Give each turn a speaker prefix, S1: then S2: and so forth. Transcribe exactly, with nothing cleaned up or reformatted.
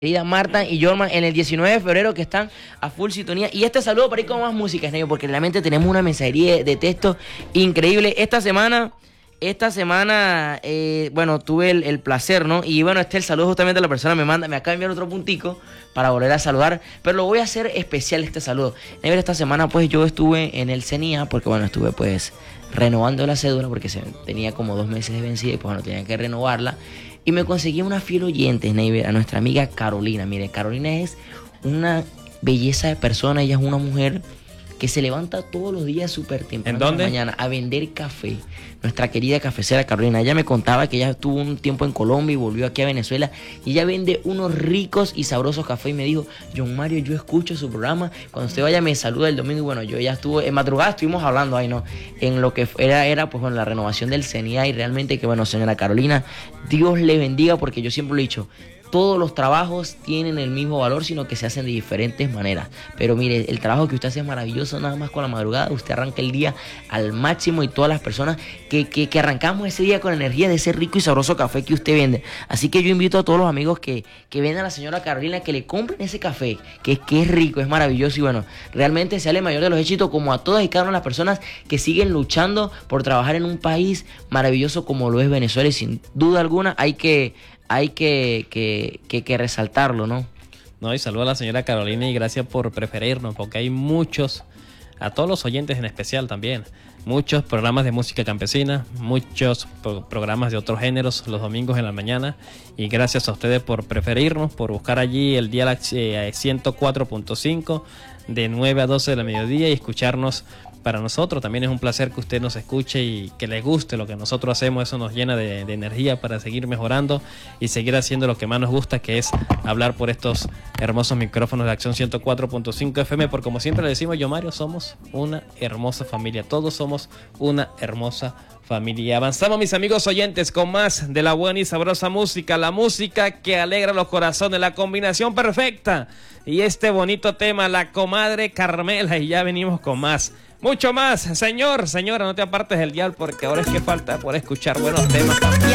S1: Querida Marta y Jorman en el diecinueve de febrero que están a full sintonía. Y este saludo para ir con más música, Sneo, porque realmente tenemos una mensajería de texto increíble. Esta semana, esta semana, eh, bueno, tuve el, el placer, ¿no? Y bueno, este el saludo justamente a la persona me manda, me acaba de enviar otro puntico para volver a saludar, pero lo voy a hacer especial este saludo. Never, esta semana pues yo estuve en el CENIA, porque bueno, estuve pues renovando la cédula, porque se, tenía como dos meses de vencida y pues bueno, tenía que renovarla. Y me conseguí una fiel oyente, Neighbor, a nuestra amiga Carolina. Mire, Carolina es una belleza de persona. Ella es una mujer que se levanta todos los días súper temprano
S2: ¿En dónde?
S1: de la mañana a vender café. Nuestra querida cafecera Carolina. Ella me contaba que ella estuvo un tiempo en Colombia y volvió aquí a Venezuela. Y ella vende unos ricos y sabrosos cafés. Y me dijo, John Mario, yo escucho su programa. Cuando usted vaya me saluda el domingo. Y bueno, yo ya estuve, en madrugada estuvimos hablando ahí, ¿no? En lo que era, era pues bueno, la renovación del CENIA. Y realmente que bueno, señora Carolina, Dios le bendiga, porque yo siempre lo he dicho, todos los trabajos tienen el mismo valor, sino que se hacen de diferentes maneras. Pero mire, el trabajo que usted hace es maravilloso, nada más con la madrugada. Usted arranca el día al máximo y todas las personas que, que, que arrancamos ese día con energía de ese rico y sabroso café que usted vende. Así que yo invito a todos los amigos que, que vendan a la señora Carolina que le compren ese café, que, que es rico, es maravilloso. Y bueno, realmente sea el mayor de los éxitos, como a todas y cada una de las personas que siguen luchando por trabajar en un país maravilloso como lo es Venezuela. Y sin duda alguna hay que... hay que, que, que, que resaltarlo, ¿no?
S2: No, y saludo a la señora Carolina y gracias por preferirnos, porque hay muchos, a todos los oyentes en especial también, muchos programas de música campesina, muchos pro- programas de otros géneros los domingos en la mañana, y gracias a ustedes por preferirnos, por buscar allí el dial eh, ciento cuatro punto cinco de nueve a doce de la mediodía y escucharnos. Para nosotros también es un placer que usted nos escuche y que le guste lo que nosotros hacemos. Eso nos llena de, de energía para seguir mejorando y seguir haciendo lo que más nos gusta, que es hablar por estos hermosos micrófonos de Acción ciento cuatro punto cinco F M. Porque como siempre le decimos, yo Mario, somos una hermosa familia. Todos somos una hermosa familia. Avanzamos, mis amigos oyentes, con más de la buena y sabrosa música. La música que alegra los corazones, la combinación perfecta. Y este bonito tema, La Comadre Carmela. Y ya venimos con más. Mucho más, señor, señora, no te apartes del dial, porque ahora es que falta por escuchar buenos temas también.